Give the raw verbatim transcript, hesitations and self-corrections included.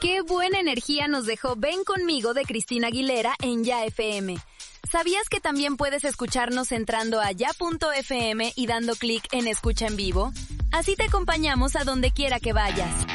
Qué buena energía nos dejó Ven Conmigo de Cristina Aguilera en Ya F M. ¿Sabías que también puedes escucharnos entrando a ya punto f m y dando clic en Escucha en Vivo? Así te acompañamos a donde quiera que vayas.